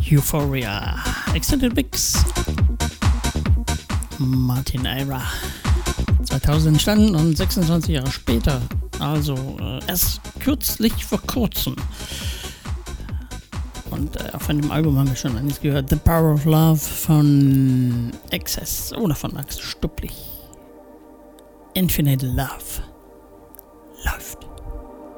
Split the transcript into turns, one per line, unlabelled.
Euphoria. Extended Mix. Martin Eyra. 2000 entstanden und 26 Jahre später. Also erst kürzlich vor kurzem. Und auf dem Album haben wir schon einiges gehört. The Power of Love von Excess oder von Max Stupplich. Infinite Love. Love.